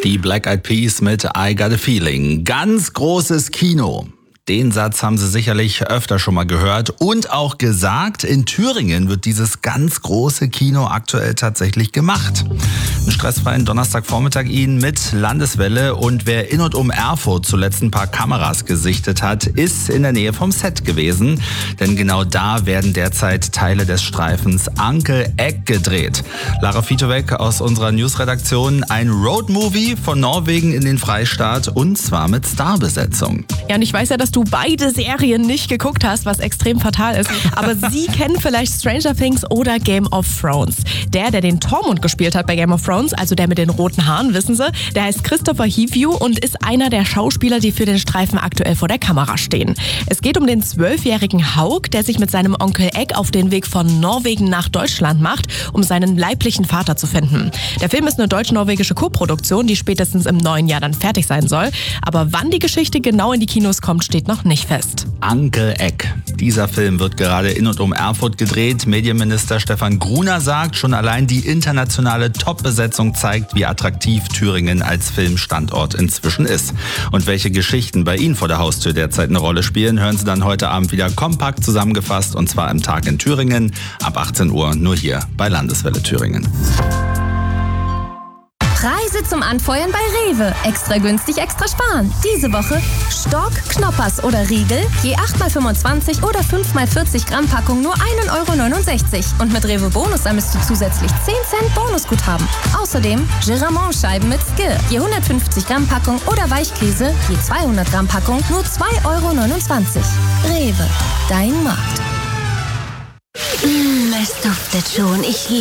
Die Black Eyed Peas mit I Got a Feeling. Ganz großes Kino. Den Satz haben Sie sicherlich öfter schon mal gehört und auch gesagt. In Thüringen wird dieses ganz große Kino aktuell tatsächlich gemacht. Einen stressfreien Donnerstagvormittag Ihnen mit Landeswelle. Und wer in und um Erfurt zuletzt ein paar Kameras gesichtet hat, ist in der Nähe vom Set gewesen. Denn genau da werden derzeit Teile des Streifens Anke Eck gedreht. Lara Fitovec aus unserer Newsredaktion. Ein Roadmovie von Norwegen in den Freistaat und zwar mit Starbesetzung. Ja, und ich weiß ja, dass du beide Serien nicht geguckt hast, was extrem fatal ist. Aber Sie kennen vielleicht Stranger Things oder Game of Thrones. Der den Tormund gespielt hat bei Game of Thrones, also der mit den roten Haaren, wissen Sie, der heißt Christopher Hivju und ist einer der Schauspieler, die für den Streifen aktuell vor der Kamera stehen. Es geht um den 12-jährigen Hauk, der sich mit seinem Onkel Egg auf den Weg von Norwegen nach Deutschland macht, um seinen leiblichen Vater zu finden. Der Film ist eine deutsch-norwegische Koproduktion, die spätestens im neuen Jahr dann fertig sein soll. Aber wann die Geschichte genau in die Kinos kommt, steht noch nicht fest. Anke Eck. Dieser Film wird gerade in und um Erfurt gedreht. Medienminister Stefan Gruner sagt, schon allein die internationale Top-Besetzung zeigt, wie attraktiv Thüringen als Filmstandort inzwischen ist. Und welche Geschichten bei Ihnen vor der Haustür derzeit eine Rolle spielen, hören Sie dann heute Abend wieder kompakt zusammengefasst und zwar im Tag in Thüringen ab 18 Uhr nur hier bei Landeswelle Thüringen. Preise zum Anfeuern bei Rewe. Extra günstig, extra sparen. Diese Woche Stork, Knoppers oder Riegel, je 8x25 oder 5x40 Gramm Packung nur 1,69 €. Und mit Rewe Bonus sammelst du zusätzlich 10 Cent Bonusguthaben. Außerdem Geramont-Scheiben mit Skir, je 150 Gramm Packung oder Weichkäse, je 200 Gramm Packung nur 2,29 €. Rewe, dein Markt. Es duftet schon. Ich